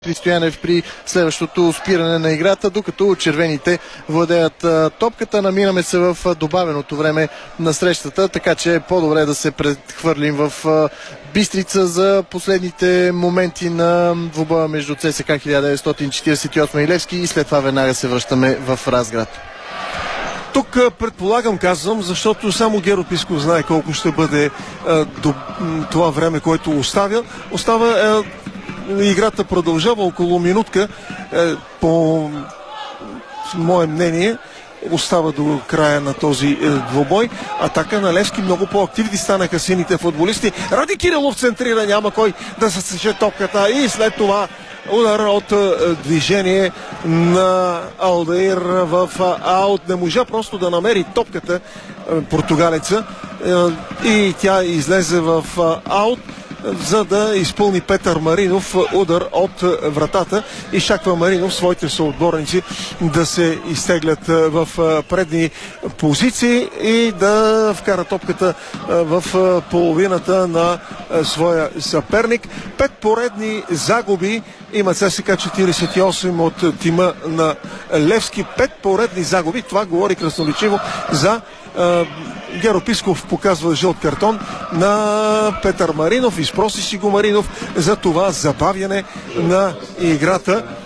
Стоянев при следващото спиране на играта, докато червените владеят топката. Намираме се в добавеното време на срещата, така че е по-добре да се прехвърлим в Бистрица за последните моменти на двубоя между ЦСК 1948 и Левски и след това веднага се връщаме в Разград. Тук предполагам, казвам, защото само Геро Писков знае колко ще бъде до това време, което остава. Играта продължава около минутка, по мое мнение остава до края на този двубой. Атака на Левски, много по-активни станаха сините футболисти. Ради Кирилов центрира, няма кой да се сече топката и след това удар от движение на Алдаир в аут. Не можа просто да намери топката португалеца и тя излезе в аут, за да изпълни Петър Маринов удар от вратата. Изчаква Маринов своите съотборници да се изтеглят в предни позиции и да вкара топката в половината на своя съперник. 5 поредни загуби има ЦСКА 48 от тима на Левски. 5 поредни загуби. Това говори красноречиво за Геро Писков. Показва жълт картон на Петър Маринов. Изпроси си го Маринов за това забавяне на играта.